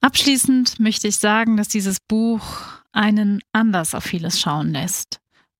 Abschließend möchte ich sagen, dass dieses Buch einen anders auf vieles schauen lässt.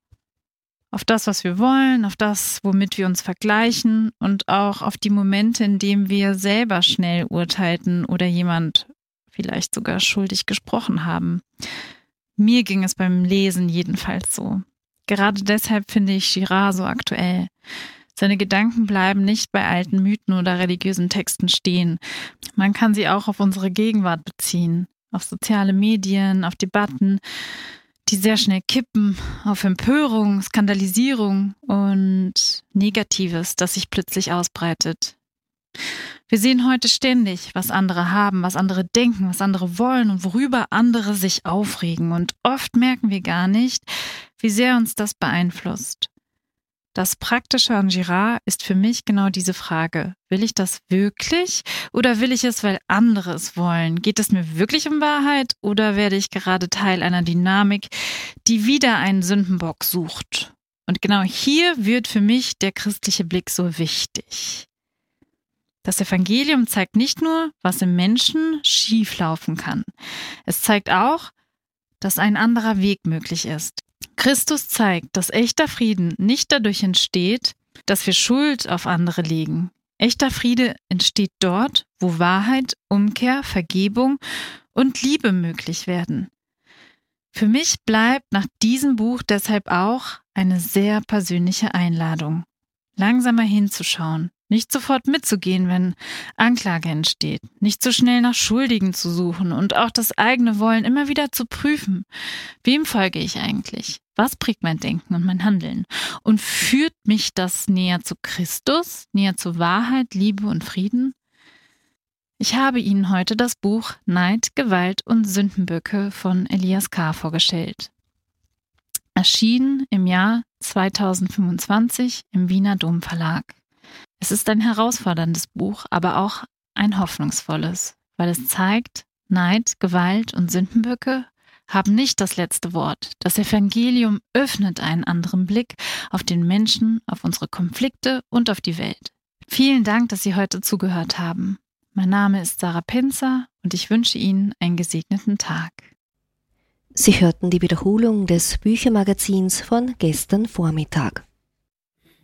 Auf das, was wir wollen, auf das, womit wir uns vergleichen und auch auf die Momente, in denen wir selber schnell urteilten oder jemand vielleicht sogar schuldig gesprochen haben. Mir ging es beim Lesen jedenfalls so. Gerade deshalb finde ich Girard so aktuell. Seine Gedanken bleiben nicht bei alten Mythen oder religiösen Texten stehen. Man kann sie auch auf unsere Gegenwart beziehen, auf soziale Medien, auf Debatten, die sehr schnell kippen, auf Empörung, Skandalisierung und Negatives, das sich plötzlich ausbreitet. Wir sehen heute ständig, was andere haben, was andere denken, was andere wollen und worüber andere sich aufregen. Und oft merken wir gar nicht, wie sehr uns das beeinflusst. Das Praktische an Girard ist für mich genau diese Frage. Will ich das wirklich oder will ich es, weil andere es wollen? Geht es mir wirklich um Wahrheit oder werde ich gerade Teil einer Dynamik, die wieder einen Sündenbock sucht? Und genau hier wird für mich der christliche Blick so wichtig. Das Evangelium zeigt nicht nur, was im Menschen schieflaufen kann. Es zeigt auch, dass ein anderer Weg möglich ist. Christus zeigt, dass echter Frieden nicht dadurch entsteht, dass wir Schuld auf andere legen. Echter Friede entsteht dort, wo Wahrheit, Umkehr, Vergebung und Liebe möglich werden. Für mich bleibt nach diesem Buch deshalb auch eine sehr persönliche Einladung, langsamer hinzuschauen, nicht sofort mitzugehen, wenn Anklage entsteht, nicht so schnell nach Schuldigen zu suchen und auch das eigene Wollen immer wieder zu prüfen. Wem folge ich eigentlich? Was prägt mein Denken und mein Handeln? Und führt mich das näher zu Christus, näher zu Wahrheit, Liebe und Frieden? Ich habe Ihnen heute das Buch Neid, Gewalt und Sündenböcke von Elias K. vorgestellt. Erschienen im Jahr 2025 im Wiener Domverlag. Es ist ein herausforderndes Buch, aber auch ein hoffnungsvolles, weil es zeigt, Neid, Gewalt und Sündenböcke haben nicht das letzte Wort. Das Evangelium öffnet einen anderen Blick auf den Menschen, auf unsere Konflikte und auf die Welt. Vielen Dank, dass Sie heute zugehört haben. Mein Name ist Sarah Pinzer und ich wünsche Ihnen einen gesegneten Tag. Sie hörten die Wiederholung des Büchermagazins von gestern Vormittag.